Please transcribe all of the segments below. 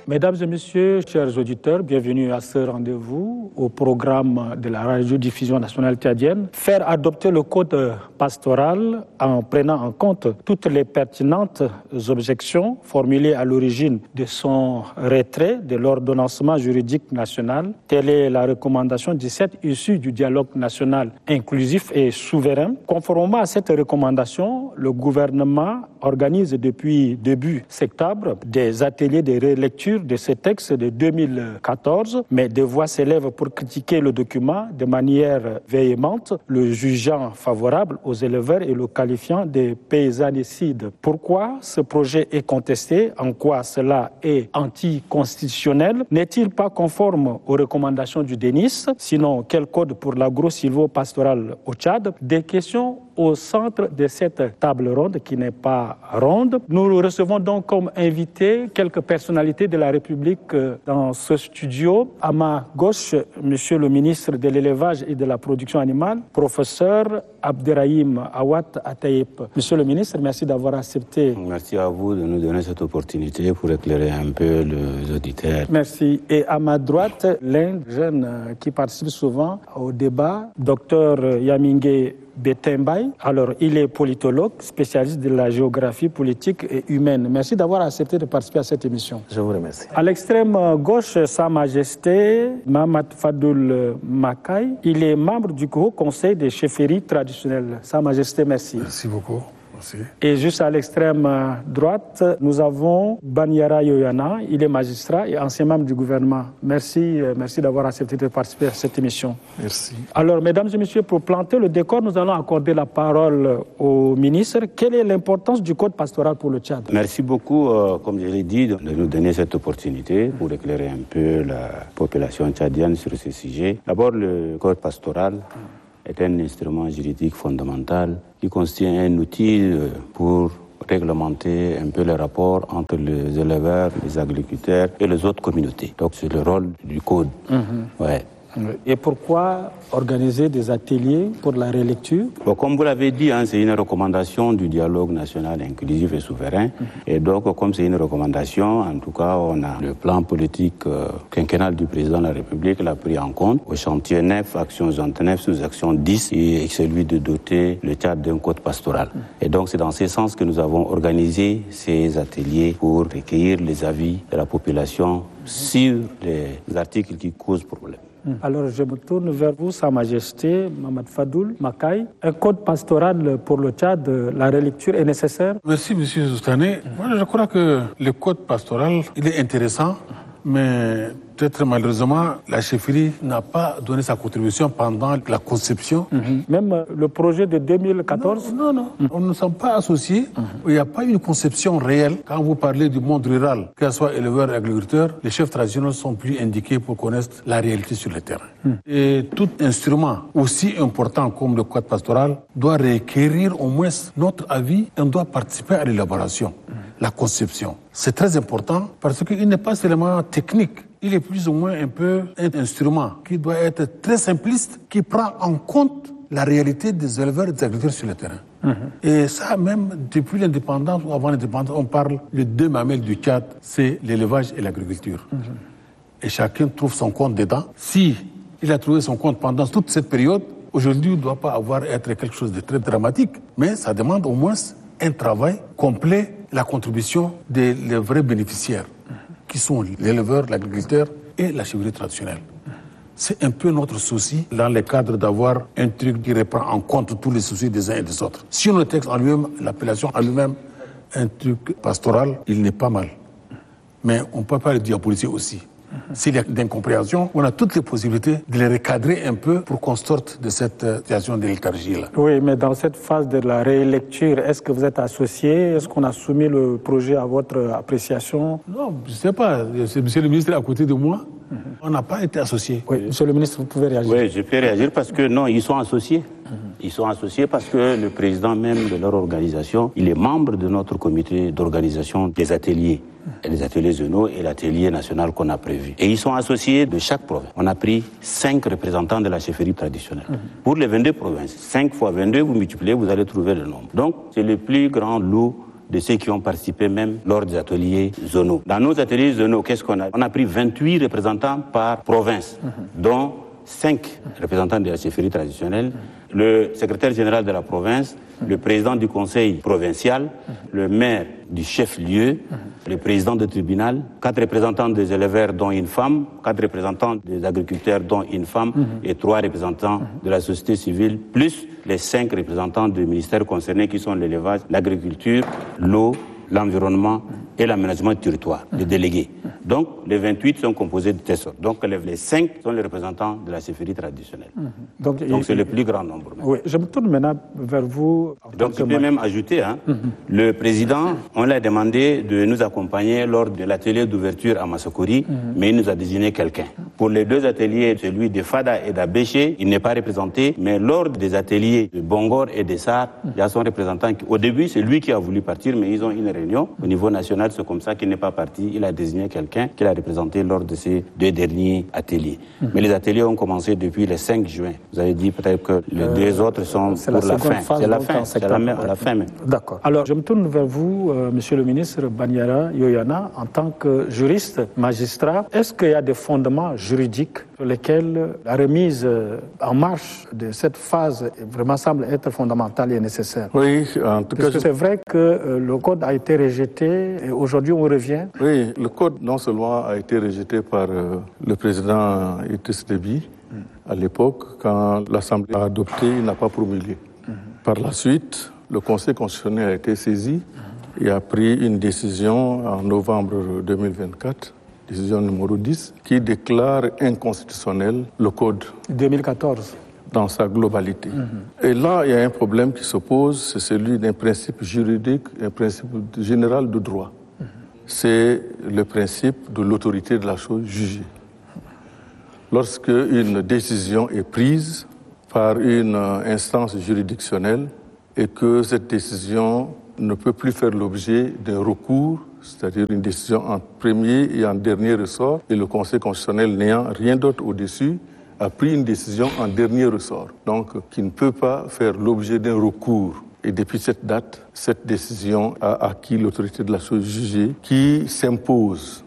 Mesdames et messieurs, chers auditeurs, bienvenue à ce rendez-vous au programme de la radiodiffusion nationale tchadienne. Faire adopter le code pastoral en prenant en compte toutes les pertinentes objections formulées à l'origine de son retrait de l'ordonnancement juridique national. Telle est la recommandation 17 issue du dialogue national inclusif et souverain. Conformément à cette recommandation, le gouvernement organise depuis début septembre des ateliers de relecture de ce texte de 2014, mais des voix s'élèvent pour critiquer le document de manière véhémente, le jugeant favorable aux éleveurs et le qualifiant de paysannicide. Pourquoi ce projet est contesté? En quoi cela est anticonstitutionnel? N'est-il pas conforme aux recommandations du DENIS? Sinon, quel code pour l'agro-silvo-pastoral au Tchad? Des questions au centre de cette table ronde qui n'est pas ronde. Nous recevons donc comme invités quelques personnalités de la République dans ce studio. À ma gauche, Monsieur le ministre de l'Élevage et de la Production animale, professeur Abderrahim Awad Atayep. Monsieur le ministre, merci d'avoir accepté. Merci à vous de nous donner cette opportunité pour éclairer un peu les auditeurs. Merci. Et à ma droite, l'un des jeunes qui participe souvent au débat, docteur Yamingue Betembay. Alors, il est politologue, spécialiste de la géographie politique et humaine. Merci d'avoir accepté de participer à cette émission. Je vous remercie. À l'extrême gauche, Sa Majesté Mahamat Fadoul Makai. Il est membre du Haut Conseil des chefferies traditionnelles. Sa Majesté, merci. Merci beaucoup. Merci. Et juste à l'extrême droite, nous avons Banyara Yoyana. Il est magistrat et ancien membre du gouvernement. Merci d'avoir accepté de participer à cette émission. Merci. Alors, mesdames et messieurs, pour planter le décor, nous allons accorder la parole au ministre. Quelle est l'importance du code pastoral pour le Tchad? Merci beaucoup, comme je l'ai dit, de nous donner cette opportunité pour éclairer un peu la population tchadienne sur ce sujet. D'abord, le code pastoral est un instrument juridique fondamental qui constitue un outil pour réglementer un peu les rapports entre les éleveurs, les agriculteurs et les autres communautés. Donc c'est le rôle du code. Ouais. Et pourquoi organiser des ateliers pour la relecture? Bon, comme vous l'avez dit, c'est une recommandation du dialogue national inclusif et souverain. Et donc, comme c'est une recommandation, en tout cas, on a le plan politique quinquennal du président de la République l'a pris en compte. Au chantier 9, action 69, sous-action 10, et celui de doter le Tchad d'un code pastoral. Et donc, c'est dans ce sens que nous avons organisé ces ateliers pour recueillir les avis de la population sur les articles qui causent problème. Alors, je me tourne vers vous, Sa Majesté, Mahamat Fadoul Makai. Un code pastoral pour le Tchad, la relecture est nécessaire? Merci, M. Zoustané. Moi, je crois que le code pastoral, il est intéressant, mais peut-être malheureusement, la chefferie n'a pas donné sa contribution pendant la conception. Même le projet de 2014? Non. On ne sommes pas associés. Il n'y a pas une conception réelle. Quand vous parlez du monde rural, que ce soit éleveurs et agriculteurs, les chefs traditionnels sont plus indiqués pour connaître la réalité sur le terrain. Et tout instrument aussi important comme le code pastoral doit requérir au moins notre avis et on doit participer à l'élaboration, la conception. C'est très important parce qu'il n'est pas seulement technique. Il est plus ou moins un peu un instrument qui doit être très simpliste, qui prend en compte la réalité des éleveurs et des agriculteurs sur le terrain. Et ça, même depuis l'indépendance ou avant l'indépendance, on parle de deux mamelles du Tchad, c'est l'élevage et l'agriculture. Et chacun trouve son compte dedans. Si il a trouvé son compte pendant toute cette période, aujourd'hui, il ne doit pas être quelque chose de très dramatique, mais ça demande au moins un travail complet, la contribution des vrais bénéficiaires, qui sont l'éleveur, l'agriculteur et la chefferie traditionnelle. C'est un peu notre souci dans le cadre d'avoir un truc qui reprend en compte tous les soucis des uns et des autres. Si on le texte en lui-même, l'appellation en lui-même, un truc pastoral, il n'est pas mal. Mais on ne peut pas le diaboliser aussi. S'il y a d'incompréhension, on a toutes les possibilités de les recadrer un peu pour qu'on sorte de cette situation de léthargie-là. Oui, mais dans cette phase de la rélecture, est-ce que vous êtes associé? Est-ce qu'on a soumis le projet à votre appréciation? Non, je ne sais pas. C'est monsieur le ministre à côté de moi. On n'a pas été associés. Oui, monsieur le ministre, vous pouvez réagir. Oui, je peux réagir parce que non, ils sont associés. Ils sont associés parce que le président même de leur organisation, il est membre de notre comité d'organisation des ateliers. Les ateliers zonaux et l'atelier national qu'on a prévu. Et ils sont associés de chaque province. On a pris 5 représentants de la chefferie traditionnelle. Pour les 22 provinces, 5 fois 22, vous multipliez, vous allez trouver le nombre. Donc, c'est le plus grand lot de ceux qui ont participé même lors des ateliers zonaux. Dans nos ateliers zonaux, qu'est-ce qu'on a? On a pris 28 représentants par province, dont 5 représentants de la chefferie traditionnelle, le secrétaire général de la province, le président du conseil provincial, le maire du chef-lieu, le président du tribunal, 4 représentants des éleveurs dont une femme, 4 représentants des agriculteurs dont une femme et 3 représentants de la société civile, plus les 5 représentants du ministère concernés qui sont l'élevage, l'agriculture, l'eau, l'environnement et l'aménagement du territoire, les délégués. Donc, les 28 sont composés de telle sorte. Donc, les 5 sont les représentants de la chefferie traditionnelle. Donc c'est le plus grand nombre. Oui, je me tourne maintenant vers vous. Donc, je peux même ajouter, le président, on l'a demandé de nous accompagner lors de l'atelier d'ouverture à Massokori, mais il nous a désigné quelqu'un. Pour les 2 ateliers, celui de Fada et d'Abéché, il n'est pas représenté, mais lors des ateliers de Bongor et de Sar, il y a son représentant. Au début, c'est lui qui a voulu partir, mais ils ont une réunion au niveau national, c'est comme ça qu'il n'est pas parti. Il a désigné quelqu'un qu'il a représenté lors de ces 2 derniers ateliers. Mais les ateliers ont commencé depuis le 5 juin. Vous avez dit peut-être que les 2 autres sont pour la fin. C'est la fin, c'est la fin même. D'accord. Alors, je me tourne vers vous, monsieur le ministre Banyara Yoyana, en tant que juriste, magistrat. Est-ce qu'il y a des fondements juridiques sur lesquels la remise en marche de cette phase vraiment semble être fondamentale et nécessaire? Oui, en tout cas... Parce que c'est vrai que le code a été rejeté et aujourd'hui on revient. Oui, le code non seulement a été rejeté par le président Idriss Déby à l'époque, quand l'Assemblée a adopté, il n'a pas promulgué. Par la suite, le Conseil constitutionnel a été saisi et a pris une décision en novembre 2024, décision numéro 10, qui déclare inconstitutionnel le code. 2014. Dans sa globalité. Et là, il y a un problème qui se pose, c'est celui d'un principe juridique, un principe général de droit. C'est le principe de l'autorité de la chose jugée. Lorsque une décision est prise par une instance juridictionnelle et que cette décision ne peut plus faire l'objet d'un recours, c'est-à-dire une décision en premier et en dernier ressort, et le Conseil constitutionnel n'ayant rien d'autre au-dessus, a pris une décision en dernier ressort, donc qui ne peut pas faire l'objet d'un recours. Et depuis cette date, cette décision a acquis l'autorité de la chose jugée qui s'impose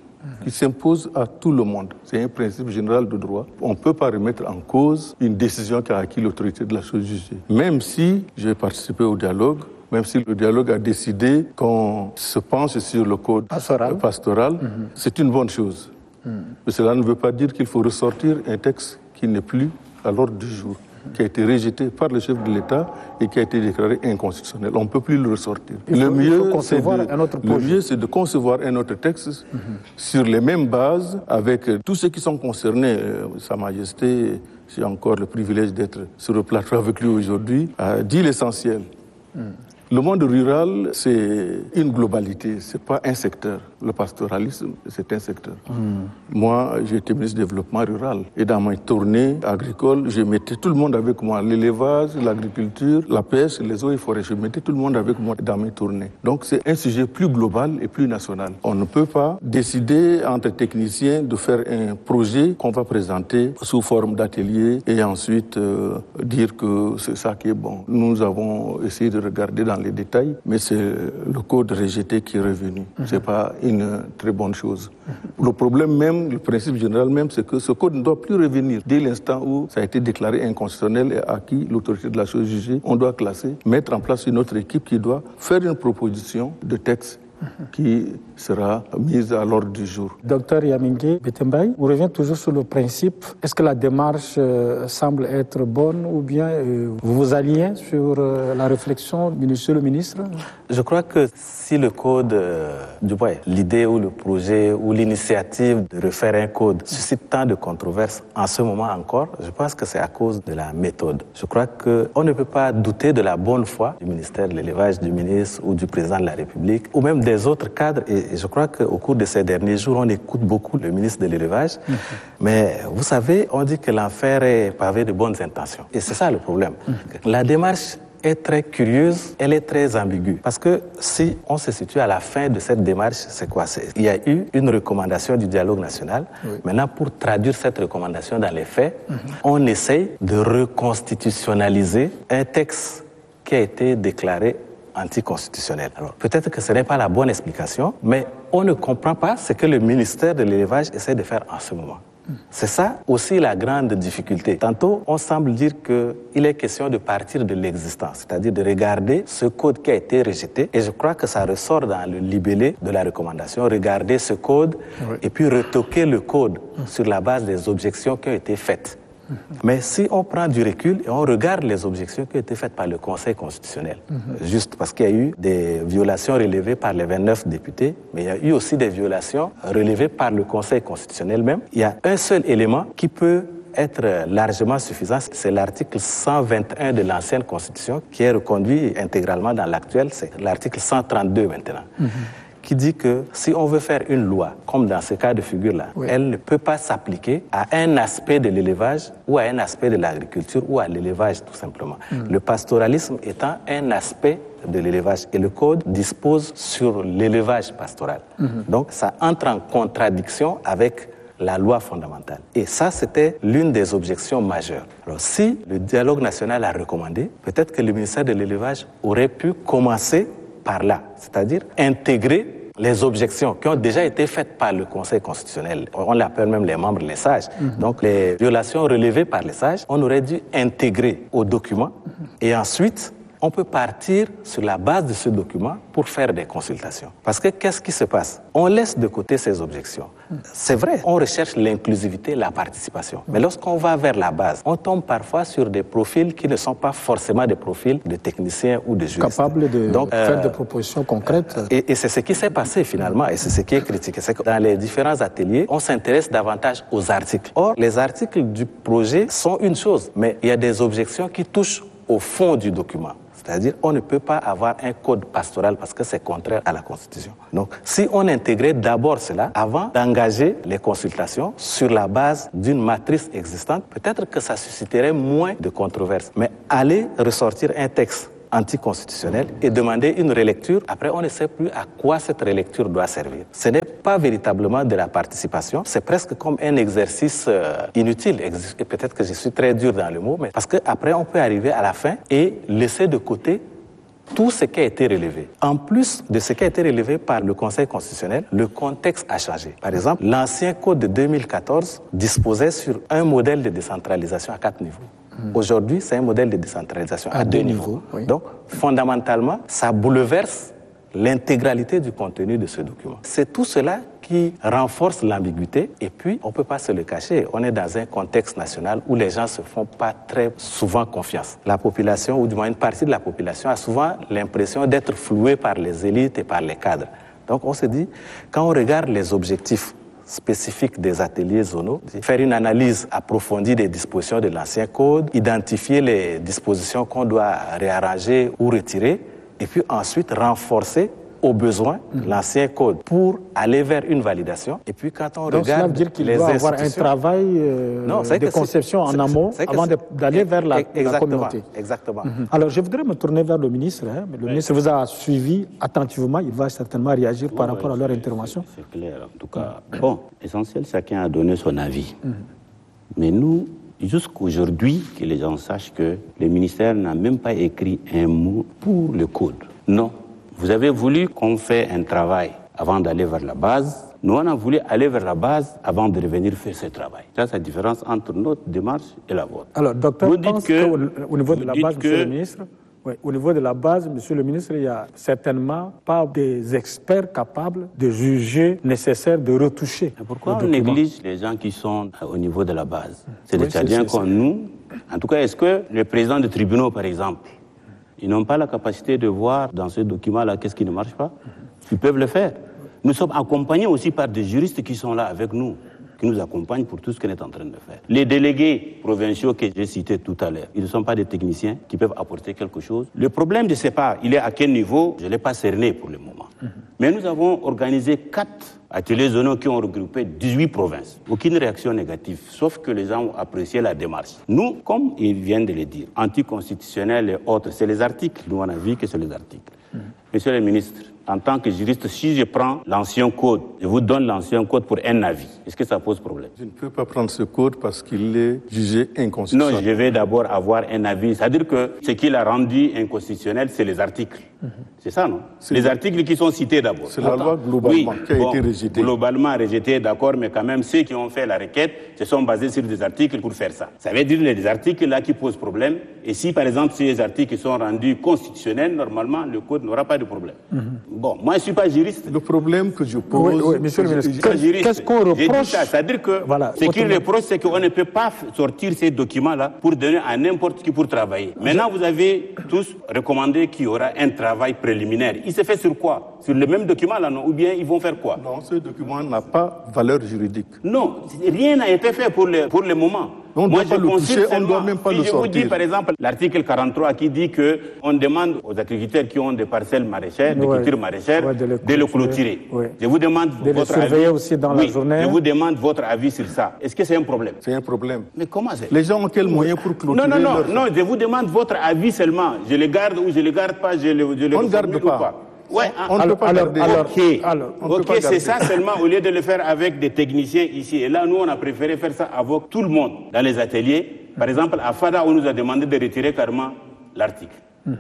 à tout le monde. C'est un principe général de droit. On ne peut pas remettre en cause une décision qui a acquis l'autorité de la chose jugée. Même si j'ai participé au dialogue, même si le dialogue a décidé qu'on se penche sur le code pastoral, c'est une bonne chose. Mais cela ne veut pas dire qu'il faut ressortir un texte qui n'est plus à l'ordre du jour, qui a été rejeté par le chef de l'État et qui a été déclaré inconstitutionnel. On ne peut plus le ressortir. Le mieux, c'est de concevoir un autre texte sur les mêmes bases, avec tous ceux qui sont concernés. Sa Majesté, j'ai encore le privilège d'être sur le plateau avec lui aujourd'hui, a dit l'essentiel. Le monde rural, c'est une globalité, c'est pas un secteur. Le pastoralisme, c'est un secteur. Moi, j'ai été ministre du Développement rural. Et dans mes tournées agricoles, je mettais tout le monde avec moi. L'élevage, l'agriculture, la pêche, les eaux et forêts. Je mettais tout le monde avec moi dans mes tournées. Donc, c'est un sujet plus global et plus national. On ne peut pas décider entre techniciens de faire un projet qu'on va présenter sous forme d'atelier et ensuite dire que c'est ça qui est bon. Nous avons essayé de regarder dans les détails, mais c'est le code rejeté qui est revenu. C'est pas une très bonne chose. Le problème même, le principe général même, c'est que ce code ne doit plus revenir. Dès l'instant où ça a été déclaré inconstitutionnel et acquis l'autorité de la chose jugée, on doit classer, mettre en place une autre équipe qui doit faire une proposition de texte qui sera mise à l'ordre du jour. Docteur Yamingi Betembay, on revient toujours sur le principe. Est-ce que la démarche semble être bonne ou bien vous vous alignez sur la réflexion du monsieur le ministre? Je crois que si le code, l'idée ou le projet ou l'initiative de refaire un code suscite tant de controverses en ce moment encore, je pense que c'est à cause de la méthode. Je crois qu'on ne peut pas douter de la bonne foi du ministère de l'Élevage, du ministre ou du président de la République, ou même des autres cadres. Et je crois qu'au cours de ces derniers jours, on écoute beaucoup le ministre de l'Élevage. Mais vous savez, on dit que l'enfer est pavé de bonnes intentions. Et c'est ça le problème. La démarche est très curieuse, elle est très ambiguë. Parce que si on se situe à la fin de cette démarche, c'est quoi? Il y a eu une recommandation du dialogue national. Maintenant, pour traduire cette recommandation dans les faits, on essaye de reconstitutionnaliser un texte qui a été déclaré anticonstitutionnelle. Alors, peut-être que ce n'est pas la bonne explication, mais on ne comprend pas ce que le ministère de l'élevage essaie de faire en ce moment. C'est ça aussi la grande difficulté. Tantôt, on semble dire qu'il est question de partir de l'existence, c'est-à-dire de regarder ce code qui a été rejeté. Et je crois que ça ressort dans le libellé de la recommandation, regarder ce code et puis retoquer le code sur la base des objections qui ont été faites. Mais si on prend du recul et on regarde les objections qui ont été faites par le Conseil constitutionnel, juste parce qu'il y a eu des violations relevées par les 29 députés, mais il y a eu aussi des violations relevées par le Conseil constitutionnel même, il y a un seul élément qui peut être largement suffisant, c'est l'article 121 de l'ancienne Constitution qui est reconduit intégralement dans l'actuelle, c'est l'article 132 maintenant. Qui dit que si on veut faire une loi, comme dans ce cas de figure-là, elle ne peut pas s'appliquer à un aspect de l'élevage ou à un aspect de l'agriculture ou à l'élevage tout simplement. Le pastoralisme étant un aspect de l'élevage et le code dispose sur l'élevage pastoral. Donc ça entre en contradiction avec la loi fondamentale. Et ça, c'était l'une des objections majeures. Alors si le dialogue national a recommandé, peut-être que le ministère de l'élevage aurait pu commencer par là, c'est-à-dire intégrer les objections qui ont déjà été faites par le Conseil constitutionnel. On l'appelle même les membres les sages. Donc les violations relevées par les sages, on aurait dû intégrer au document et ensuite on peut partir sur la base de ce document pour faire des consultations. Parce que qu'est-ce qui se passe? On laisse de côté ces objections. C'est vrai, on recherche l'inclusivité, la participation. Mais lorsqu'on va vers la base, on tombe parfois sur des profils qui ne sont pas forcément des profils de techniciens ou de juristes. Capables de faire des propositions concrètes. Et c'est ce qui s'est passé finalement, et c'est ce qui est critiqué. C'est que dans les différents ateliers, on s'intéresse davantage aux articles. Or, les articles du projet sont une chose, mais il y a des objections qui touchent au fond du document. C'est-à-dire, on ne peut pas avoir un code pastoral parce que c'est contraire à la Constitution. Donc, si on intégrait d'abord cela, avant d'engager les consultations sur la base d'une matrice existante, peut-être que ça susciterait moins de controverses. Mais aller ressortir un texte anticonstitutionnel et demander une relecture, après on ne sait plus à quoi cette relecture doit servir. Ce n'est pas véritablement de la participation, c'est presque comme un exercice inutile. Et peut-être que je suis très dur dans le mot, mais parce qu'après on peut arriver à la fin et laisser de côté tout ce qui a été relevé. En plus de ce qui a été relevé par le Conseil constitutionnel, le contexte a changé. Par exemple, l'ancien code de 2014 disposait sur un modèle de décentralisation à 4 niveaux. Aujourd'hui, c'est un modèle de décentralisation à 2 niveaux. Oui. Donc, fondamentalement, ça bouleverse l'intégralité du contenu de ce document. C'est tout cela qui renforce l'ambiguïté. Et puis, on ne peut pas se le cacher. On est dans un contexte national où les gens ne se font pas très souvent confiance. La population, ou du moins une partie de la population, a souvent l'impression d'être flouée par les élites et par les cadres. Donc, on se dit, quand on regarde les objectifs spécifiques des ateliers zonaux, faire une analyse approfondie des dispositions de l'ancien code, identifier les dispositions qu'on doit réarranger ou retirer, et puis ensuite renforcer au besoin l'ancien code pour aller vers une validation. Et puis quand on donc, regarde cela veut dire qu'il doit avoir un travail de conception en amont avant d'aller vers la communauté. Exactement. Alors je voudrais me tourner vers le ministre. Le ministre vous a suivi attentivement. Il va certainement réagir par rapport à leur intervention. C'est clair. En tout cas, bon, l'essentiel, chacun a donné son avis. Mais nous, jusqu'aujourd'hui, que les gens sachent que le ministère n'a même pas écrit un mot pour le code. Non. Vous avez voulu qu'on fasse un travail avant d'aller vers la base. Nous, on a voulu aller vers la base avant de revenir faire ce travail. Ça, c'est la différence entre notre démarche et la vôtre. Alors, docteur, vous dites qu'au niveau de la base, monsieur le ministre, au niveau de la base, monsieur le ministre, il n'y a certainement pas des experts capables de juger nécessaire de retoucher. Et pourquoi on néglige les gens qui sont au niveau de la base? C'est des Tchadiens comme nous. En tout cas, est-ce que les présidents de tribunaux, par exemple, ils n'ont pas la capacité de voir dans ce document-là qu'est-ce qui ne marche pas? Ils peuvent le faire. Nous sommes accompagnés aussi par des juristes qui sont là avec nous, qui nous accompagnent pour tout ce qu'on est en train de faire. Les délégués provinciaux que j'ai cités tout à l'heure, ils ne sont pas des techniciens qui peuvent apporter quelque chose. Le problème, je ne sais pas, il est à quel niveau, je ne l'ai pas cerné pour le moment. Mais nous avons organisé 4 ateliers zonaux qui ont regroupé 18 provinces. Aucune réaction négative, sauf que les gens ont apprécié la démarche. Nous, comme ils viennent de le dire, anticonstitutionnels et autres, c'est les articles. Nous, on a vu que c'est les articles. Monsieur le ministre, en tant que juriste, si je prends l'ancien code, je vous donne l'ancien code pour un avis, est-ce que ça pose problème? Je ne peux pas prendre ce code parce qu'il est jugé inconstitutionnel. Non, je vais d'abord avoir un avis. C'est-à-dire que ce qui l'a rendu inconstitutionnel, c'est les articles. C'est ça, non? Les articles qui sont cités d'abord. C'est la loi globalement qui a été rejetée. Globalement rejetée, d'accord, mais quand même, ceux qui ont fait la requête se sont basés sur des articles pour faire ça. Ça veut dire les articles là qui posent problème. Et si, par exemple, ces articles sont rendus constitutionnels, normalement, le code n'aura pas de problème. Bon, moi, je ne suis pas juriste. Le problème que je pose... Oui, monsieur le ministre, qu'est-ce qu'on reproche? J'ai dit ça, c'est-à-dire que ce qu'il reproche, c'est qu'on ne peut pas sortir ces documents-là pour donner à n'importe qui pour travailler. Maintenant, vous avez tous recommandé qu'il y aura un travail préliminaire. Il se fait sur quoi? Sur le même document là, non? Ou bien ils vont faire quoi? Non, ce document n'a pas valeur juridique. Non, rien n'a été fait pour le moment. On ne doit pas le toucher, on ne doit même pas le sortir. Je vous dis par exemple l'article 43 qui dit qu'on demande aux agriculteurs qui ont des parcelles maraîchères, des cultures maraîchères, de le clôturer. Je vous demande votre avis. Aussi dans la journée. Je vous demande votre avis sur ça. Est-ce que c'est un problème? C'est un problème. Mais comment c'est? Les gens ont quel moyen pour clôturer? Non, je vous demande votre avis seulement. Je le garde ou je le garde pas, je le on ne garde pas. Ouais, on ne peut pas garder. Ok, c'est ça seulement, au lieu de le faire avec des techniciens ici. Et là, nous, on a préféré faire ça avec tout le monde dans les ateliers. Par exemple, à FADA, on nous a demandé de retirer carrément l'article.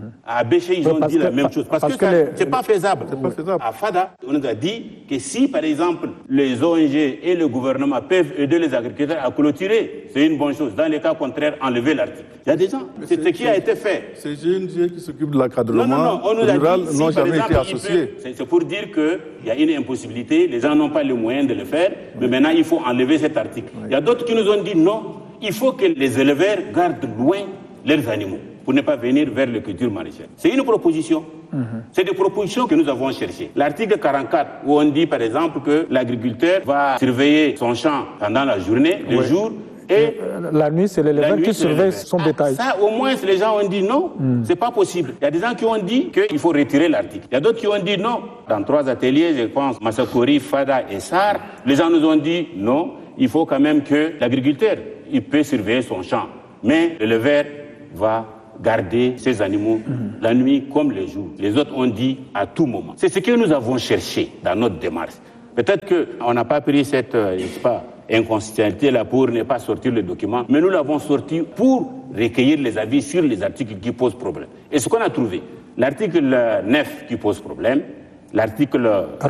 À Béché, ils ont dit la même chose. Parce que c'est pas faisable. À FADA, on nous a dit que si, par exemple, les ONG et le gouvernement peuvent aider les agriculteurs à clôturer, c'est une bonne chose. Dans les cas contraires, enlever l'article. Il y a des gens. C'est ce qui a été fait. Ces GNG qui s'occupent de l'encadrement rural n'ont jamais été associés. C'est pour dire qu'il y a une impossibilité. Les gens n'ont pas les moyens de le faire. Mais maintenant, il faut enlever cet article. Il y a d'autres qui nous ont dit non. Il faut que les éleveurs gardent loin leurs animaux pour ne pas venir vers les cultures maraîchères. C'est une proposition. C'est des propositions que nous avons cherchées. L'article 44, où on dit par exemple que l'agriculteur va surveiller son champ pendant la journée, le jour, et la nuit, c'est l'éleveur qui surveille son bétail. Ça, au moins, les gens ont dit non, c'est pas possible. Il y a des gens qui ont dit qu'il faut retirer l'article. Il y a d'autres qui ont dit non. Dans 3 ateliers, je pense, Massakori, Fada et Sar, les gens nous ont dit non, il faut quand même que l'agriculteur, il peut surveiller son champ. Mais l'éleveur va garder ses animaux la nuit comme le jour. Les autres ont dit à tout moment. C'est ce que nous avons cherché dans notre démarche. Peut-être qu'on n'a pas pris cette inconstitutionnalité-là pour ne pas sortir le document, mais nous l'avons sorti pour recueillir les avis sur les articles qui posent problème. Et ce qu'on a trouvé, l'article 9 qui pose problème, l'article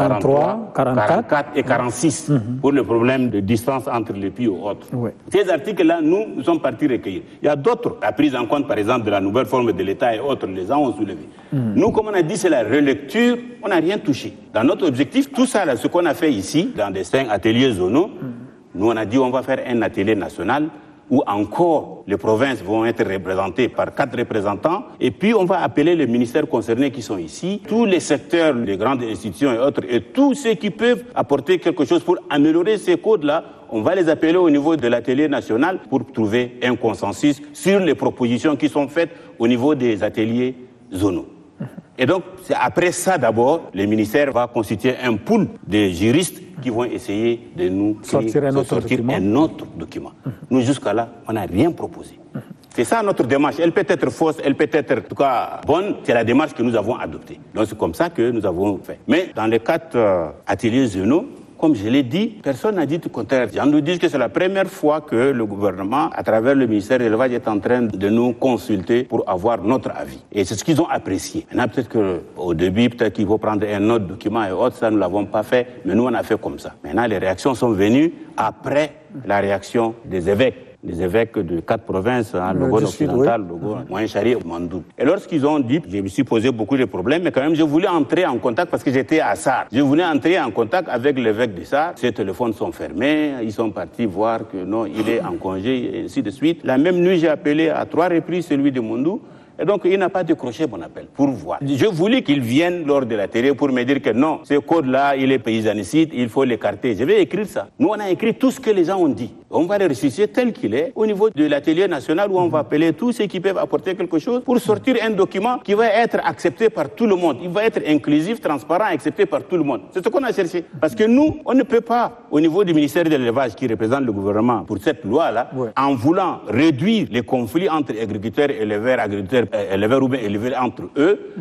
43, 44 et 46 pour le problème de distance entre les puits ou autres. Ces articles-là, nous sommes partis recueillir. Il y a d'autres, la prise en compte par exemple de la nouvelle forme de l'État et autres, les gens ont soulevé. Nous, comme on a dit, c'est la relecture, on n'a rien touché. Dans notre objectif, tout ça, là, ce qu'on a fait ici, dans des 5 ateliers zonaux, nous on a dit on va faire un atelier national où encore les provinces vont être représentées par 4 représentants, et puis on va appeler les ministères concernés qui sont ici, tous les secteurs, les grandes institutions et autres, et tous ceux qui peuvent apporter quelque chose pour améliorer ces codes-là, on va les appeler au niveau de l'atelier national pour trouver un consensus sur les propositions qui sont faites au niveau des ateliers zonaux. Et donc, c'est après ça d'abord, le ministère va constituer un pool de juristes qui vont essayer de nous sortir un autre document. Nous, jusqu'à là, on n'a rien proposé. C'est ça notre démarche. Elle peut être fausse, elle peut être en tout cas bonne. C'est la démarche que nous avons adoptée. Donc, c'est comme ça que nous avons fait. Mais dans les 4 ateliers zonaux, comme je l'ai dit, personne n'a dit tout le contraire. J'en nous dis que c'est la première fois que le gouvernement, à travers le ministère de l'élevage, est en train de nous consulter pour avoir notre avis. Et c'est ce qu'ils ont apprécié. Maintenant, peut-être qu'au début, peut-être qu'il faut prendre un autre document et autres, ça, nous ne l'avons pas fait, mais nous, on a fait comme ça. Maintenant, les réactions sont venues après la réaction des évêques. Les évêques de 4 provinces, Logone occidental, Logone, Moyen-Chari et Mandoul. Et lorsqu'ils ont dit, je me suis posé beaucoup de problèmes, mais quand même, je voulais entrer en contact parce que j'étais à Sar. Je voulais entrer en contact avec l'évêque de Sar. Ses téléphones sont fermés, ils sont partis voir que non, il est en congé, et ainsi de suite. La même nuit, j'ai appelé à 3 reprises celui de Mondou. Et donc, il n'a pas décroché mon appel pour voir. Je voulais qu'il vienne lors de la télé pour me dire que non, ce code-là, il est paysanicide, il faut l'écarter. Je vais écrire ça. Nous, on a écrit tout ce que les gens ont dit. On va le ressusciter tel qu'il est au niveau de l'atelier national où on va appeler tous ceux qui peuvent apporter quelque chose pour sortir un document qui va être accepté par tout le monde. Il va être inclusif, transparent, accepté par tout le monde. C'est ce qu'on a cherché. Parce que nous, on ne peut pas, au niveau du ministère de l'élevage qui représente le gouvernement pour cette loi-là, en voulant réduire les conflits entre agriculteurs et éleveurs ou bien éleveurs entre eux,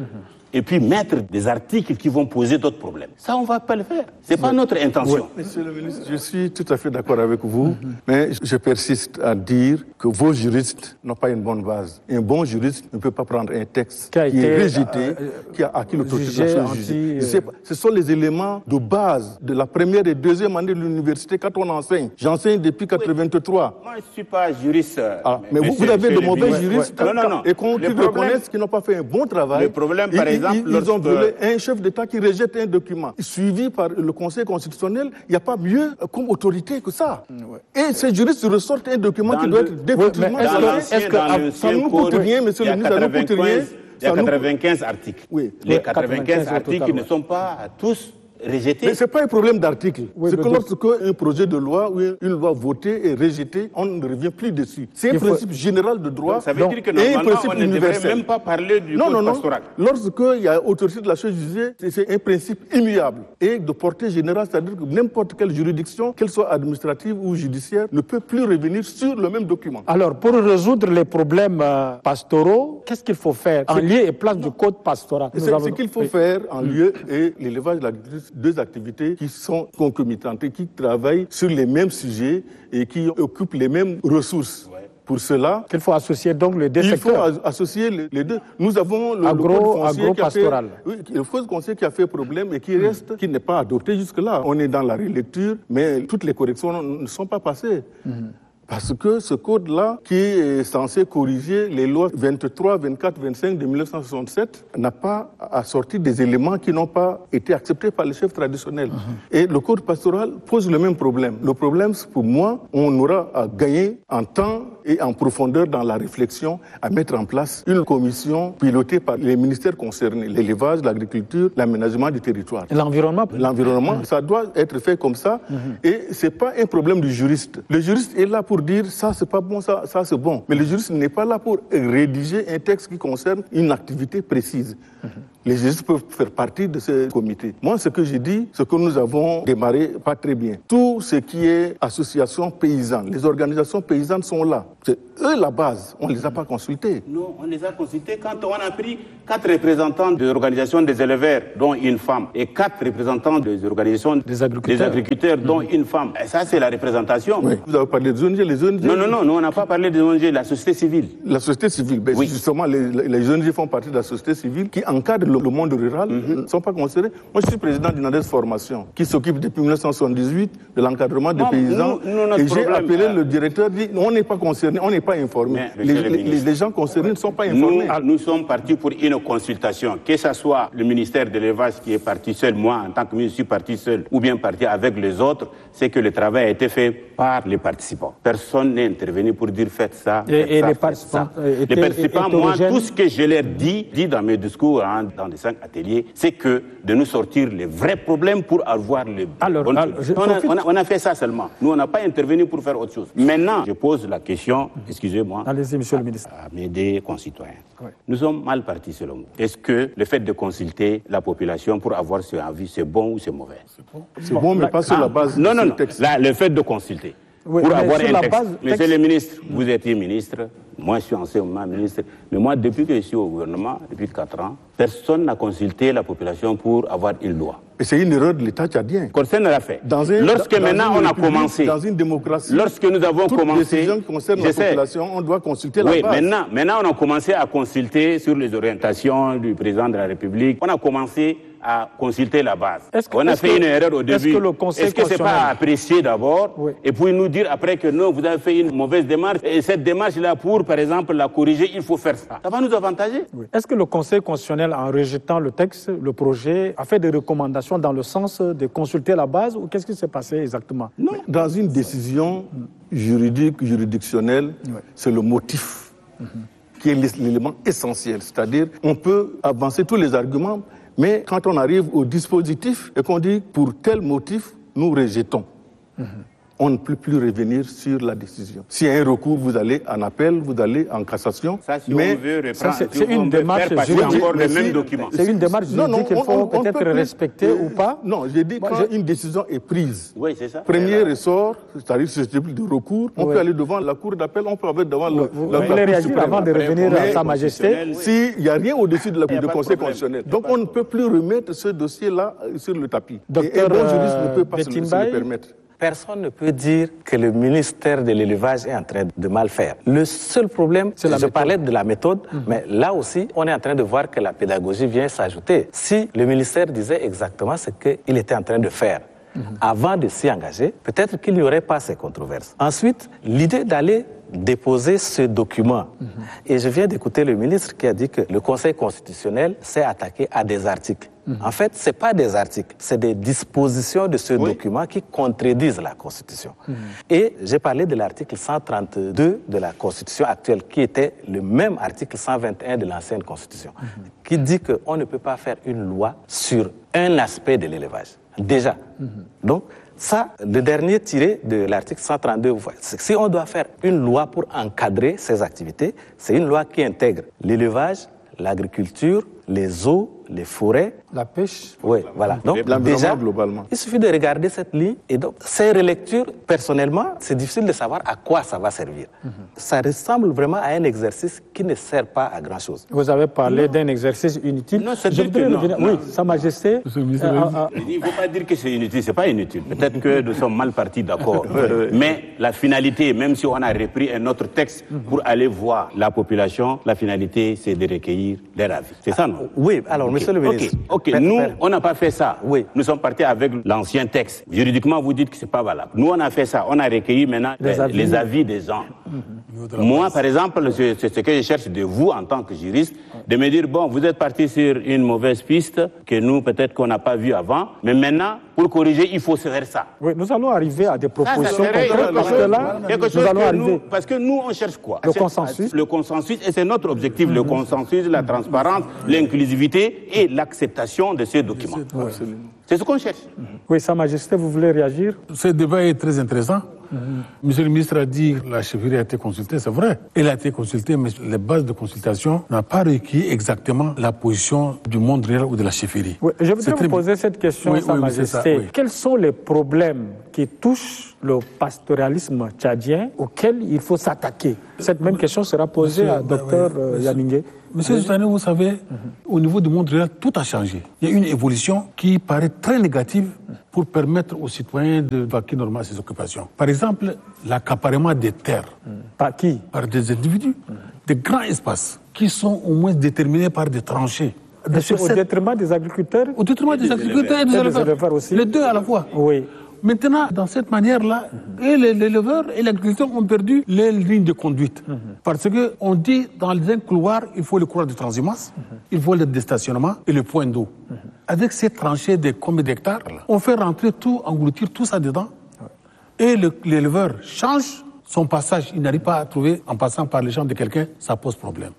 et puis mettre des articles qui vont poser d'autres problèmes. Ça, on ne va pas le faire. Ce n'est pas notre intention. Monsieur le ministre, je suis tout à fait d'accord avec vous, mais je persiste à dire que vos juristes n'ont pas une bonne base. Un bon juriste ne peut pas prendre un texte qui est rejeté, qui a acquis l'autorisation jugée. Ce sont les éléments de base de la première et deuxième année de l'université quand on enseigne. J'enseigne depuis 1983. Moi, je ne suis pas juriste. Mais vous avez de mauvais juristes et qu'on reconnaisse qu'ils n'ont pas fait un bon travail. Le problème, par exemple, ils ont volé un chef d'État qui rejette un document suivi par le Conseil constitutionnel. Il n'y a pas mieux comme autorité que ça. Et ces juristes ressortent un document qui doit être définitivement... Est-ce que ça ne nous coûte rien, monsieur le ministre, ça ne nous coûte rien. Il y a 95 articles. Oui. Les 95 articles ne sont pas tous rejeté. Mais ce n'est pas un problème d'article. C'est que lorsque un projet de loi ou une loi votée est rejetée, on ne revient plus dessus. C'est un principe général de droit. Donc, ça veut dire que normalement, on ne devrait même pas parler du code pastoral. Lorsqu'il y a autorité de la chose jugée, c'est un principe immuable et de portée générale, c'est-à-dire que n'importe quelle juridiction, qu'elle soit administrative ou judiciaire, ne peut plus revenir sur le même document. Alors, pour résoudre les problèmes pastoraux, qu'est-ce qu'il faut faire en lieu et place du code pastoral? Ce qu'il faut faire en lieu et l'élevage de l'agriculture, deux activités qui sont concomitantes et qui travaillent sur les mêmes sujets et qui occupent les mêmes ressources. Pour cela, qu'il faut associer donc les deux secteurs. Il faut associer les deux. Nous avons le agro-pastoral. Le code foncier qui a fait problème et qui reste, qui n'est pas adopté jusque-là. On est dans la relecture, mais toutes les corrections ne sont pas passées. Parce que ce code-là, qui est censé corriger les lois 23, 24, 25 de 1967, n'a pas assorti des éléments qui n'ont pas été acceptés par les chefs traditionnels. Et le code pastoral pose le même problème. Le problème, pour moi, on aura à gagner en temps et en profondeur dans la réflexion à mettre en place une commission pilotée par les ministères concernés, l'élevage, l'agriculture, l'aménagement du territoire. L'environnement. L'environnement, ça doit être fait comme ça. Et c'est pas un problème du juriste. Le juriste est là pour dire ça c'est pas bon, ça c'est bon. Mais le juriste n'est pas là pour rédiger un texte qui concerne une activité précise. Les juristes peuvent faire partie de ce comité. Moi, ce que j'ai dit, ce que nous avons démarré pas très bien. Tout ce qui est association paysanne, les organisations paysannes sont là. C'est eux la base. On ne les a pas consultés. Non, on les a consultés quand on a pris 4 représentants de l'organisation des éleveurs, dont une femme, et 4 représentants des organisations des agriculteurs, dont une femme. Et ça, c'est la représentation. Oui. Vous avez parlé des ONG, les ONG. Non, nous, on n'a pas parlé des ONG, la société civile. La société civile, ben, justement, les ONG font partie de la société civile qui encadre le monde rural, ne sont pas concernés. Moi, je suis président d'une ADES Formation qui s'occupe depuis 1978 de l'encadrement des paysans. Et j'ai appelé le directeur, dit on n'est pas concerné, on n'est pas informé. Les gens concernés ne sont pas informés. Nous sommes partis pour une consultation, que ce soit le ministère de l'élevage qui est parti seul, moi en tant que ministre, je suis parti seul, ou bien parti avec les autres, c'est que le travail a été fait par les participants. Personne n'est intervenu pour dire faites ça. Les participants, les participants, moi, tout ce que je leur dis dans mes discours, dans les 5 ateliers, c'est que de nous sortir les vrais problèmes pour avoir les bonnes choses. On a fait ça seulement. Nous, on n'a pas intervenu pour faire autre chose. Maintenant, je pose la question, excusez-moi, allez-y, monsieur le ministre, à mes concitoyens. Nous sommes mal partis selon vous. Est-ce que le fait de consulter la population pour avoir ce avis, c'est bon ou c'est mauvais? C'est bon, mais pas sur la base de ce texte. Là, le fait de consulter. Oui, pour avoir un texte. Base, Monsieur le ministre, vous étiez ministre, moi je suis anciennement ministre, mais moi depuis que je suis au gouvernement, depuis 4 ans, personne n'a consulté la population pour avoir une loi. Et c'est une erreur de l'État tchadien. Personne ne l'a fait. Lorsque maintenant on a commencé, dans une démocratie, lorsque nous avons commencé, décision qui concerne la population, on doit consulter la base. Maintenant on a commencé à consulter sur les orientations du président de la République. On a commencé à consulter la base. On a fait une erreur au début. Est-ce que c'est pas apprécié d'abord et puis nous dire après que non, vous avez fait une mauvaise démarche et cette démarche-là pour, par exemple, la corriger, il faut faire ça. Ça va nous avantager. Est-ce que le Conseil constitutionnel, en rejetant le texte, le projet, a fait des recommandations dans le sens de consulter la base ou qu'est-ce qui s'est passé exactement? Non. Dans une décision juridique, juridictionnelle, c'est le motif qui est l'élément essentiel. C'est-à-dire, on peut avancer tous les arguments, mais quand on arrive au dispositif et qu'on dit pour tel motif, nous rejetons. on ne peut plus revenir sur la décision. S'il y a un recours, vous allez en appel, vous allez en cassation. Ça, si on veut reprendre, c'est une démarche juridique. Encore le même document. C'est une démarche juridique qu'il faut peut-être respecter ou pas. Non, j'ai dit quand une décision est prise. Oui, c'est ça. Premier ressort, c'est-à-dire susceptible de recours, on peut aller devant la cour d'appel, on peut aller devant la Cour réagir avant de revenir à Sa Majesté. S'il n'y a rien au-dessus de du Conseil constitutionnel. Donc on ne peut plus remettre ce dossier-là sur le tapis. Et un bon juriste ne peut pas se le permettre. Personne ne peut dire que le ministère de l'élevage est en train de mal faire. Le seul problème, je parlais de la méthode, mais là aussi, on est en train de voir que la pédagogie vient s'ajouter. Si le ministère disait exactement ce qu'il était en train de faire avant de s'y engager, peut-être qu'il n'y aurait pas ces controverses. Ensuite, l'idée d'aller déposer ce document. Et je viens d'écouter le ministre qui a dit que le Conseil constitutionnel s'est attaqué à des articles. En fait, ce n'est pas des articles, c'est des dispositions de ce document qui contredisent la Constitution. Et j'ai parlé de l'article 132 de la Constitution actuelle, qui était le même article 121 de l'ancienne Constitution, qui dit qu'on ne peut pas faire une loi sur un aspect de l'élevage. Déjà. Donc, ça, le dernier tiré de l'article 132, si on doit faire une loi pour encadrer ces activités, c'est une loi qui intègre l'élevage, l'agriculture, les eaux, les forêts. La pêche. Oui, voilà. Donc, déjà, globalement. Il suffit de regarder cette ligne. Et donc, ces relectures, personnellement, c'est difficile de savoir à quoi ça va servir. Ça ressemble vraiment à un exercice qui ne sert pas à grand-chose. Vous avez parlé d'un exercice inutile. Non, c'est inutile. Oui, Sa Majesté. Il ne faut pas dire que c'est inutile. Ce n'est pas inutile. Peut-être que nous sommes mal partis, d'accord. Mais la finalité, même si on a repris un autre texte pour aller voir la population, la finalité, c'est de recueillir leur avis. C'est ça, non? Oui, alors, monsieur le ministre. Ok, nous, on n'a pas fait ça. Oui. Nous sommes partis avec l'ancien texte. Juridiquement, vous dites que ce n'est pas valable. Nous, on a fait ça. On a recueilli maintenant les avis des gens. Moi, par exemple, c'est ce que je cherche de vous, en tant que juriste, de me dire, bon, vous êtes parti sur une mauvaise piste que nous, peut-être qu'on n'a pas vue avant, mais maintenant, pour corriger, il faut se faire ça. Oui, nous allons arriver à des propositions concrètes, parce que là, nous allons arriver... Parce que nous, on cherche quoi? Le consensus. Le consensus, et c'est notre objectif, le consensus, la transparence, l'inclusivité et l'acceptation de ces documents. C'est ce qu'on cherche. Oui, Sa Majesté, vous voulez réagir? Ce débat est très intéressant. Monsieur le ministre a dit que la chefferie a été consultée, c'est vrai. Elle a été consultée, mais les bases de consultation n'ont pas requis exactement la position du monde réel ou de la chefferie. Oui, je voudrais vous poser cette question, Sa Majesté. Quels sont les problèmes qui touchent le pastoralisme tchadien auxquels il faut s'attaquer? Cette même question sera posée à Dr Yaningué. Monsieur Zoutane, vous savez, au niveau du monde réel, tout a changé. Il y a une évolution qui paraît très négative pour permettre aux citoyens de vaquer normalement à ses occupations. Par exemple, l'accaparement des terres. Par qui? Par des individus. Des grands espaces qui sont au moins déterminés par des tranchées. Au détriment des agriculteurs? Au détriment des agriculteurs et des éleveurs aussi. Les deux à la fois. Oui. Maintenant, dans cette manière-là, et les éleveurs et les agriculteurs ont perdu les lignes de conduite. Parce qu'on dit, dans un couloir, il faut le couloir de transhumance, il faut le déstationnement et le point d'eau. Avec ces tranchées de combien d'hectares, on fait rentrer tout, engloutir tout ça dedans. Et l'éleveur change son passage. Il n'arrive pas à trouver, en passant par les champs de quelqu'un, ça pose problème.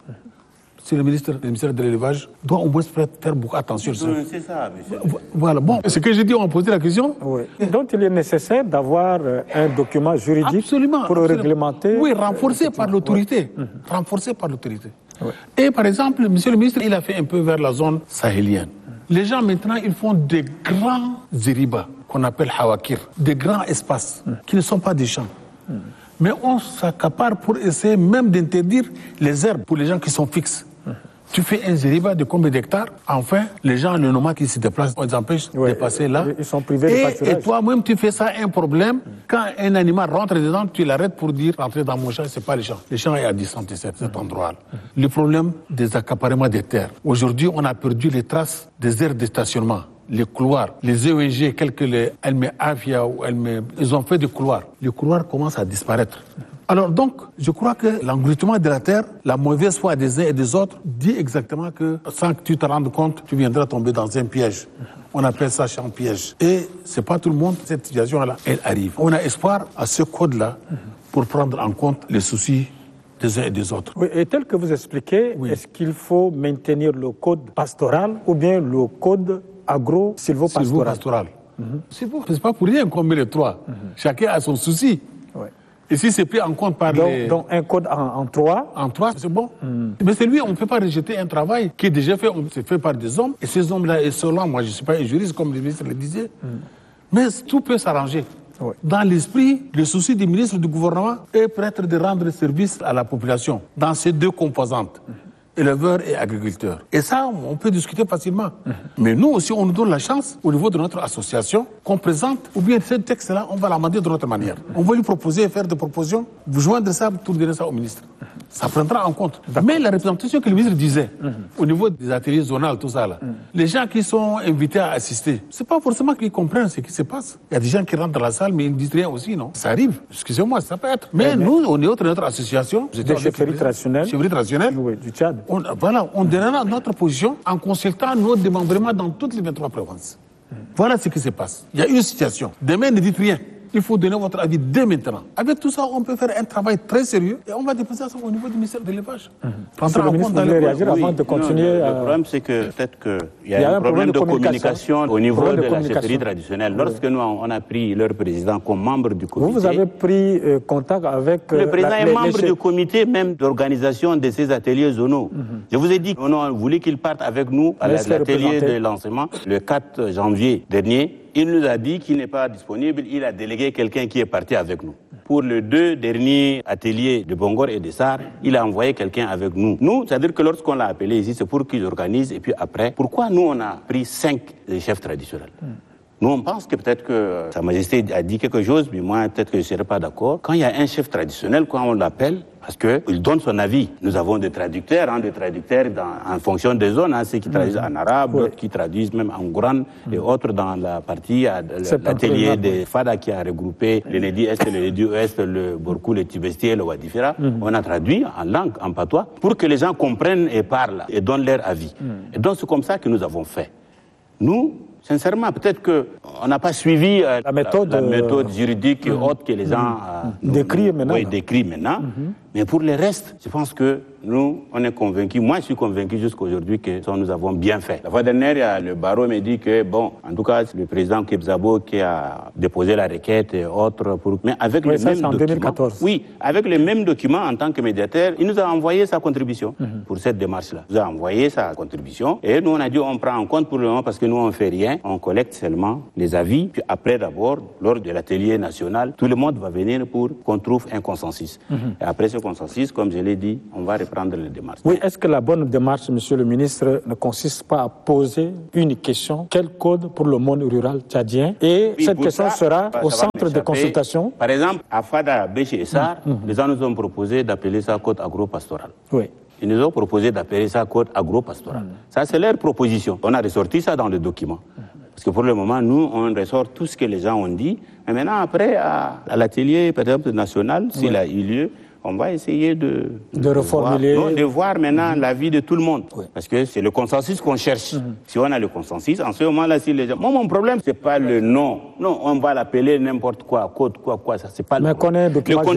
Si le ministère de l'élevage doit au moins faire beaucoup attention. C'est ça, monsieur. Voilà, bon, ce que j'ai dit, on a posé la question. Oui. Donc il est nécessaire d'avoir un document juridique pour réglementer. Oui, renforcé par l'autorité. Renforcé par l'autorité. Et par exemple, monsieur le ministre, il a fait un peu vers la zone sahélienne. Les gens maintenant, ils font des grands zéribas, qu'on appelle hawakir, des grands espaces, qui ne sont pas des champs. Mais on s'accapare pour essayer même d'interdire les herbes pour les gens qui sont fixes. Tu fais un zériba de combien d'hectares? Enfin, les gens, les nomades qui se déplacent, on les empêche de passer là. Ils sont privés de pâturage. Et toi-même, tu fais ça un problème. Quand un animal rentre dedans, tu l'arrêtes pour dire rentrer dans mon champ, c'est pas le champ. Le champ est à distance de cet endroit-là. Le problème des accaparements des terres. Aujourd'hui, on a perdu les traces des aires de stationnement. Les couloirs, les EEG, quelques les Afia ou ils ont fait des couloirs. Les couloirs commencent à disparaître. Alors donc, je crois que l'engloutement de la terre, la mauvaise foi des uns et des autres, dit exactement que sans que tu te rendes compte, tu viendras tomber dans un piège. On appelle ça champ piège. Et c'est pas tout le monde, cette situation-là, elle arrive. On a espoir à ce code-là pour prendre en compte les soucis des uns et des autres. Oui, et tel que vous expliquez, est-ce qu'il faut maintenir le code pastoral ou bien le code agro-silvopastoral? C'est bon, c'est pas pour rien qu'on met les 3. Chacun a son souci. Ouais. Et si c'est pris en compte par donc un code en 3. En 3, c'est bon. Mais c'est lui, on ne peut pas rejeter un travail qui est déjà fait, c'est fait par des hommes. Et ces hommes-là, et selon moi, je ne suis pas un juriste, comme le ministre le disait, mais tout peut s'arranger. Ouais. Dans l'esprit, le souci du ministre du gouvernement est peut-être de rendre service à la population dans ces deux composantes. Éleveurs et agriculteurs. Et ça, on peut discuter facilement. Mais nous aussi, on nous donne la chance, au niveau de notre association, qu'on présente, ou bien ce texte-là, on va l'amender de notre manière. On va lui proposer, faire des propositions, vous joindre ça, tourner ça au ministre. Ça prendra en compte. Mais la représentation que le ministre disait, au niveau des ateliers zonales, tout ça, là, les gens qui sont invités à assister, c'est pas forcément qu'ils comprennent ce qui se passe. Il y a des gens qui rentrent dans la salle, mais ils ne disent rien aussi, non? Ça arrive. Excusez-moi, ça peut être. Mais nous, au niveau de notre association, des chefferies traditionnelles, oui, du Tchad. On donnera notre position en consultant nos démembrements dans toutes les 23 provinces. Voilà ce qui se passe. Il y a une situation. Demain, ne dites rien. Il faut donner votre avis dès maintenant. Avec tout ça, on peut faire un travail très sérieux et on va déposer ça au niveau du ministère de l'élevage. Monsieur le ministre, vous voulez réagir avant de continuer? Le problème, c'est que peut-être qu'il y a un problème de communication au niveau de la chefferie traditionnelle. Lorsque nous, on a pris leur président comme membre du comité... Vous avez pris contact avec... Le président est membre du comité même d'organisation de ces ateliers zonaux. Je vous ai dit qu'on voulait qu'il parte avec nous à l'atelier de lancement le 4 janvier dernier. Il nous a dit qu'il n'est pas disponible, il a délégué quelqu'un qui est parti avec nous. Pour les 2 derniers ateliers de Bongor et de Sarr, il a envoyé quelqu'un avec nous. Nous, c'est-à-dire que lorsqu'on l'a appelé ici, c'est pour qu'ils organisent, et puis après, pourquoi nous on a pris 5 chefs traditionnels? Nous, on pense que peut-être que Sa Majesté a dit quelque chose, mais moi, peut-être que je ne serais pas d'accord. Quand il y a un chef traditionnel, quand on l'appelle, parce qu'il donne son avis. Nous avons des traducteurs en fonction des zones, ceux qui traduisent en arabe, d'autres qui traduisent même en Gourane, et autres dans la partie, l'atelier de Fada qui a regroupé le Nedi Est, le Nedi Ouest, le Borkou, le Tibesti, le Wadifera. On a traduit en langue, en patois, pour que les gens comprennent et parlent et donnent leur avis. Et donc c'est comme ça que nous avons fait. Nous, sincèrement, peut-être qu'on n'a pas suivi la méthode juridique et autre que les gens décrivent maintenant. Mais pour le reste, je pense que nous, on est convaincus. Moi, je suis convaincu jusqu'à aujourd'hui que nous avons bien fait. La fois dernière, le barreau me dit que, bon, en tout cas, c'est le président Kebzabo qui a déposé la requête et autres. Mais avec le même document. 2014. Oui, avec le même document en tant que médiateur, il nous a envoyé sa contribution pour cette démarche-là. Il nous a envoyé sa contribution. Et nous, on a dit, on prend en compte pour le moment parce que nous, on ne fait rien. On collecte seulement les avis. Puis après, d'abord, lors de l'atelier national, tout le monde va venir pour qu'on trouve un consensus. Et après ce consensus, comme je l'ai dit, on va reprendre les démarches. Oui, est-ce que la bonne démarche, monsieur le ministre, ne consiste pas à poser une question? Quel code pour le monde rural tchadien? Et cette question sera au centre de consultation. Par exemple, à Fada, Béché et Sarr, les gens nous ont proposé d'appeler ça code agro-pastoral. Oui. Ils nous ont proposé d'appeler ça code agro-pastoral. Ça, c'est leur proposition. On a ressorti ça dans le document. Parce que pour le moment, nous, on ressort tout ce que les gens ont dit. Mais maintenant, après, à l'atelier, par exemple, national, s'il a eu lieu, on va essayer de reformuler. De voir maintenant l'avis de tout le monde. Parce que c'est le consensus qu'on cherche. Si on a le consensus, en ce moment-là, si les gens... Moi, mon problème, c'est pas le nom. Non, on va l'appeler n'importe quoi, code, quoi, ça, c'est pas le problème.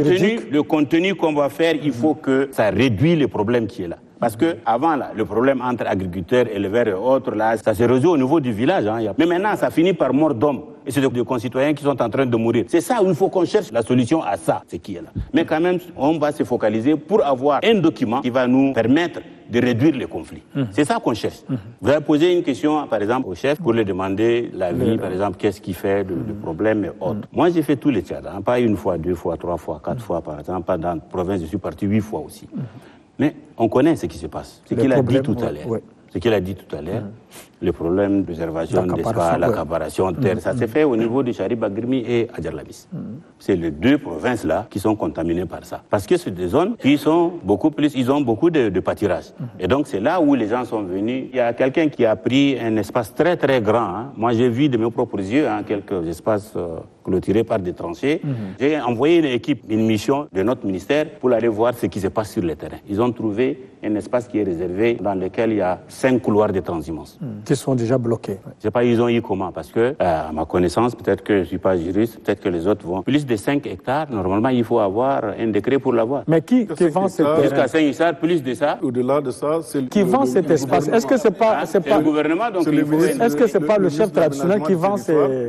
Le contenu qu'on va faire, il faut que ça réduise le problème qui est là. Parce que avant là, le problème entre agriculteurs, éleveurs et autres, là, ça se résout au niveau du village. Mais maintenant, ça finit par mort d'hommes. Et c'est des concitoyens qui sont en train de mourir. C'est ça où il faut qu'on cherche la solution à ça, ce qui est là. Mais quand même, on va se focaliser pour avoir un document qui va nous permettre de réduire les conflits. C'est ça qu'on cherche. Vous avez posé une question, par exemple, au chef pour lui demander l'avis, par exemple, qu'est-ce qui fait le problème et autres. Moi, j'ai fait tous les Tchad, pas une fois, 2 fois, 3 fois, 4 fois, par exemple, pas dans la province, je suis parti 8 fois aussi. Mais on connaît ce qui se passe, ce qu'il a dit tout à l'heure. Ce qu'il a dit tout à l'heure, le problème de réservation d'espace, l'accaparation de terre, ça s'est fait au niveau de Charib-Agrimi et Adjarlabis. C'est les 2 provinces-là qui sont contaminées par ça. Parce que c'est des zones qui sont beaucoup plus, ils ont beaucoup de pâturage. Et donc c'est là où les gens sont venus. Il y a quelqu'un qui a pris un espace très très grand. Moi j'ai vu de mes propres yeux quelques espaces clôturés par des tranchées. J'ai envoyé une équipe, une mission de notre ministère pour aller voir ce qui se passe sur le terrain. Ils ont trouvé un espace qui est réservé dans lequel il y a 5 couloirs de transhumance. Qui sont déjà bloqués. Je ne sais pas, ils ont eu comment, parce que, à ma connaissance, peut-être que je ne suis pas juriste, peut-être que les autres vont. Plus de 5 hectares, normalement, il faut avoir un décret pour l'avoir. Mais qui vend cet terrain? Jusqu'à 5 hectares, plus de ça. Au-delà de ça, c'est qui vend cet espace? Est-ce que c'est pas le gouvernement, donc est-ce que c'est pas le chef traditionnel qui vend ces...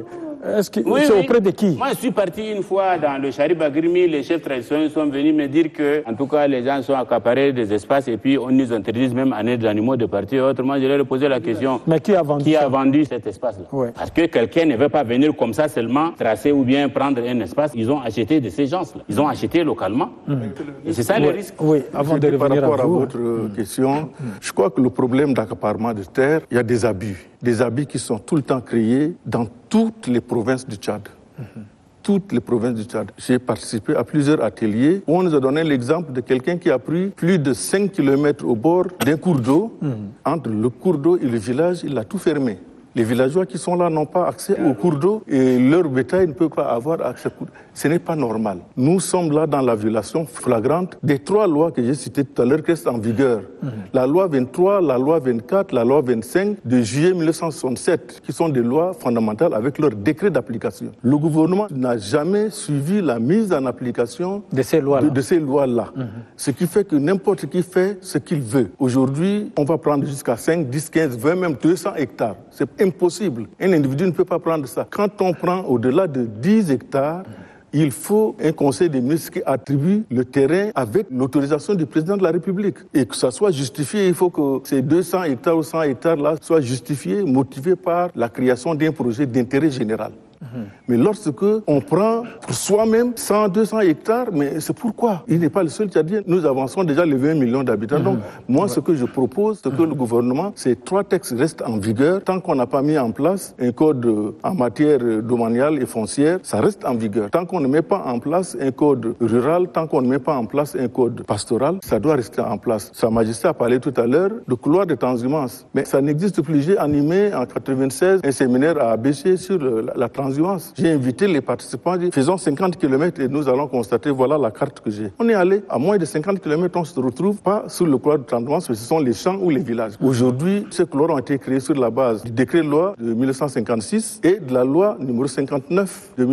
C'est auprès de qui? Moi, je suis parti une fois dans le Charib Agrimi, les chefs traditionnels sont venus me dire que, en tout cas, les gens sont accaparés des espaces et puis on nous interdit même à des animaux de partir. Autrement, je leur ai posé la question. Mais qui a vendu cet espace-là? Ouais. Parce que quelqu'un ne veut pas venir comme ça seulement tracer ou bien prendre un espace. Ils ont acheté de ces gens-là. Ils ont acheté localement. Et c'est ça le risque. Oui, avant de revenir par rapport à vous. votre question, je crois que le problème d'accaparement de terre, il y a des abus. Des abus qui sont tout le temps créés dans toutes les provinces du Tchad. Toutes les provinces du Tchad. J'ai participé à plusieurs ateliers où on nous a donné l'exemple de quelqu'un qui a pris plus de 5 km au bord d'un cours d'eau. Entre le cours d'eau et le village, il a tout fermé. Les villageois qui sont là n'ont pas accès au cours d'eau et leur bétail ne peut pas avoir accès au cours d'eau. Ce n'est pas normal. Nous sommes là dans la violation flagrante des 3 lois que j'ai citées tout à l'heure qui restent en vigueur. La loi 23, la loi 24, la loi 25 de juillet 1967, qui sont des lois fondamentales avec leur décret d'application. Le gouvernement n'a jamais suivi la mise en application de ces lois-là. Ce qui fait que n'importe qui fait ce qu'il veut. Aujourd'hui, on va prendre jusqu'à 5, 10, 15, 20, même 200 hectares. C'est impossible. Un individu ne peut pas prendre ça. Quand on prend au-delà de 10 hectares, il faut un conseil des ministres qui attribue le terrain avec l'autorisation du président de la République. Et que ça soit justifié, il faut que ces 200 hectares ou 100 hectares-là soient justifiés, motivés par la création d'un projet d'intérêt général. Mais lorsque on prend pour soi-même 100, 200 hectares, mais c'est pourquoi? Il n'est pas le seul Tchadien. Nous avançons déjà les 20 millions d'habitants. Donc, moi, ce que je propose, c'est que le gouvernement, ces 3 textes restent en vigueur. Tant qu'on n'a pas mis en place un code en matière domaniale et foncière, ça reste en vigueur. Tant qu'on ne met pas en place un code rural, tant qu'on ne met pas en place un code pastoral, ça doit rester en place. Sa Majesté a parlé tout à l'heure de couloir de transhumance. Mais ça n'existe plus. J'ai animé en 1996 un séminaire à Abéché sur la transhumance. J'ai invité les participants, dit, faisons 50 km et nous allons constater, voilà la carte que j'ai. On est allé à moins de 50 km, on se retrouve pas sur le couloir de transhumance, mais ce sont les champs ou les villages. Aujourd'hui, ces couloirs ont été créés sur la base du décret de loi de 1956 et de la loi numéro 59 de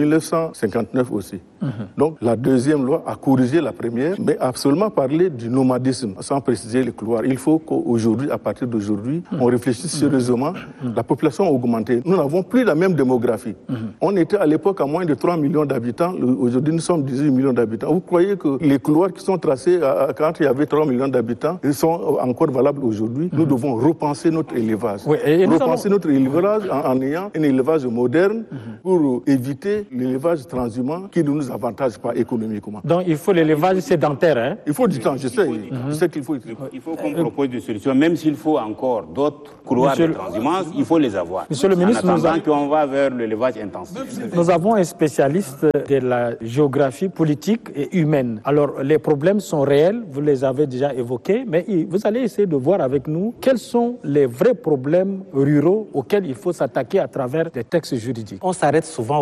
1959 aussi. Donc la deuxième loi a corrigé la première, mais a seulement parlé du nomadisme, sans préciser les couloirs. Il faut qu'aujourd'hui, à partir d'aujourd'hui, on réfléchisse sérieusement. La population a augmenté. Nous n'avons plus la même démographie. On était à l'époque à moins de 3 millions d'habitants. Aujourd'hui, nous sommes 18 millions d'habitants. Vous croyez que les couloirs qui sont tracés quand il y avait 3 millions d'habitants, ils sont encore valables aujourd'hui? Nous devons repenser notre élevage. Oui, repenser notre élevage en ayant un élevage moderne pour éviter l'élevage transhumant qui ne nous avantage pas économiquement. Donc il faut l'élevage sédentaire. Hein? Il faut du temps, je sais qu'il faut. Il faut qu'on propose des solutions, même s'il faut encore d'autres couloirs de transhumance, il faut les avoir. Monsieur le ministre, en attendant qu'on va vers l'élevage intensif. Nous avons un spécialiste de la géographie politique et humaine. Alors les problèmes sont réels, vous les avez déjà évoqués, mais vous allez essayer de voir avec nous quels sont les vrais problèmes ruraux auxquels il faut s'attaquer à travers des textes juridiques. On s'arrête souvent